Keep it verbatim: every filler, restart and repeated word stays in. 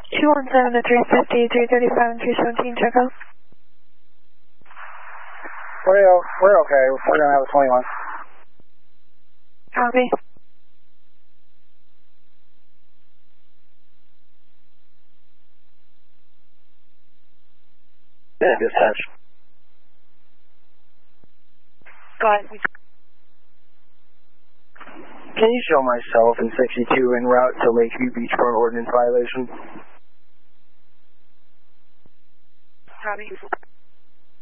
two one seven to three fifty, three thirty-five and three seventeen, check out. We're, we're okay. We're going to have a twenty-one. Copy. Yeah, dispatch. Go ahead. Can you show myself in sixty-two en route to Lakeview Beach for an ordinance violation? Copy.